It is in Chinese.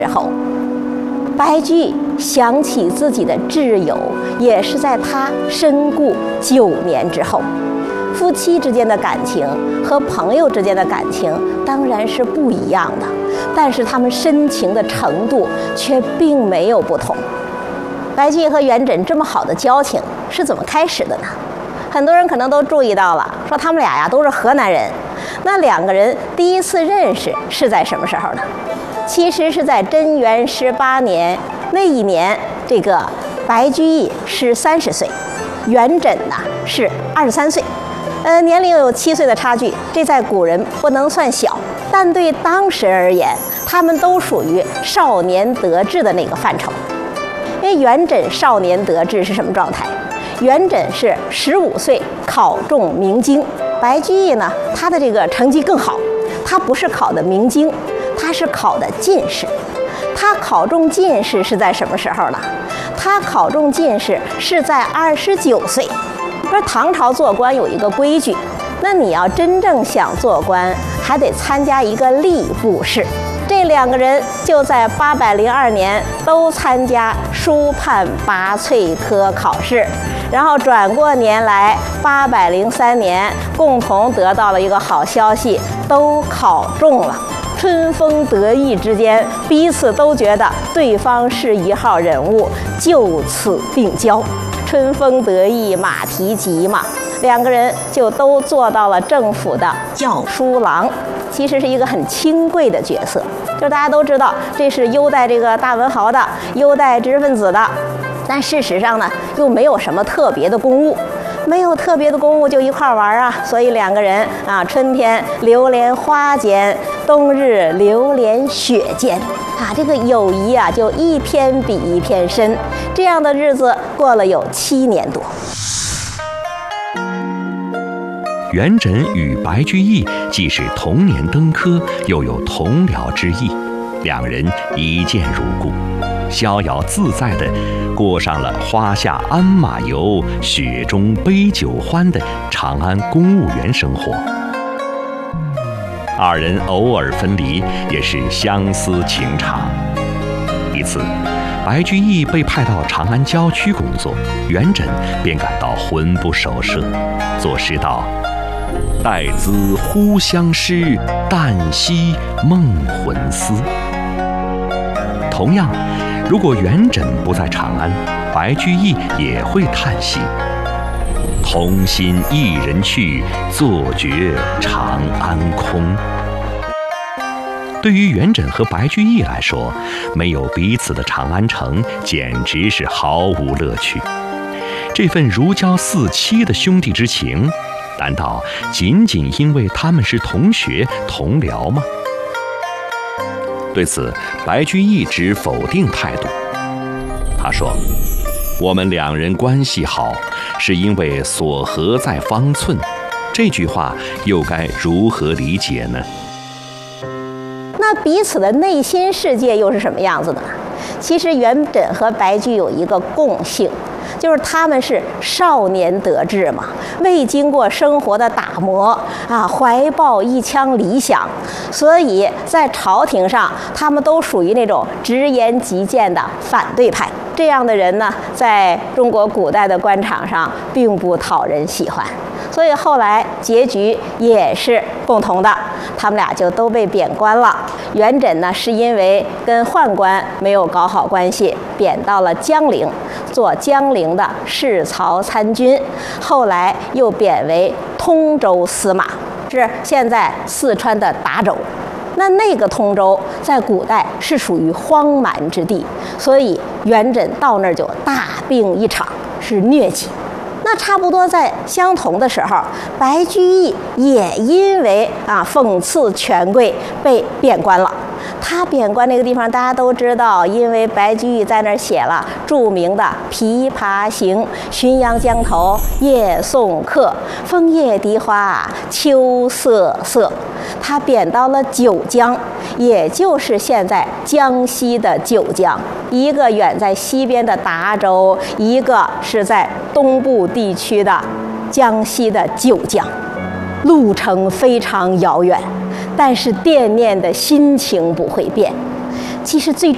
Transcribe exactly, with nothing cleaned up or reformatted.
之后，白居易想起自己的挚友，也是在他身故九年之后。夫妻之间的感情和朋友之间的感情当然是不一样的，但是他们深情的程度却并没有不同。白居易和元稹这么好的交情是怎么开始的呢？很多人可能都注意到了，说他们俩呀都是河南人。那两个人第一次认识是在什么时候呢？其实是在贞元十八年那一年，这个白居易是三十岁，元稹呢是二十三岁，呃，年龄有七岁的差距，这在古人不能算小，但对当时而言，他们都属于少年得志的那个范畴。因为元稹少年得志是什么状态？元稹是十五岁考中明经，白居易呢，他的这个成绩更好，他不是考的明经，他是考的进士。他考中进士是在什么时候呢？他考中进士是在二十九岁。说唐朝做官有一个规矩，那你要真正想做官，还得参加一个吏部试。这两个人就在八百零二年都参加书判拔萃科考试，然后转过年来八百零三年，共同得到了一个好消息，都考中了。春风得意之间，彼此都觉得对方是一号人物，就此并交。春风得意马蹄疾嘛，两个人就都做到了政府的校书郎，其实是一个很清贵的角色。就大家都知道，这是优待这个大文豪的，优待知识分子的，但事实上呢，又没有什么特别的公务。没有特别的公务就一块玩啊，所以两个人啊，春天流连花间，冬日流连雪间啊，这个友谊啊就一天比一天深。这样的日子过了有七年多。 元稹与白居易既是同年登科，又有同僚之意，两人一见如故，逍遥自在地过上了花下鞍马游，雪中杯酒欢的长安公务员生活。二人偶尔分离，也是相思情长。一次，白居易被派到长安郊区工作，元稹便感到魂不守舍，作诗道：待兹忽相识，旦夕梦魂思。同样，如果元稹不在长安，白居易也会叹息：同心一人去，坐觉长安空。对于元稹和白居易来说，没有彼此的长安城简直是毫无乐趣。这份如胶似漆的兄弟之情，难道仅仅因为他们是同学同僚吗？对此，白居易持否定态度。他说：我们两人关系好，是因为所合在方寸。这句话又该如何理解呢？ 那彼此的内心世界又是什么样子的？其实元稹和白居易有一个共性，就是他们是少年得志嘛，未经过生活的打磨啊，怀抱一腔理想，所以在朝廷上他们都属于那种直言极谏的反对派。这样的人呢，在中国古代的官场上并不讨人喜欢，所以后来结局也是共同的，他们俩就都被贬官了。元稹呢，是因为跟宦官没有搞好关系，贬到了江陵，做江陵的侍曹参军，后来又贬为通州司马，是现在四川的达州。那那个通州在古代是属于荒蛮之地，所以元稹到那儿就大病一场，是疟疾。那差不多在相同的时候，白居易也因为啊讽刺权贵被贬官了。他贬官那个地方大家都知道，因为白居易在那儿写了著名的《琵琶行》：浔阳江头夜送客，枫叶荻花秋瑟瑟。他贬到了九江，也就是现在江西的九江，一个远在西边的达州，一个是在东部地区的江西的九江，路程非常遥远，但是惦念的心情不会变。其实最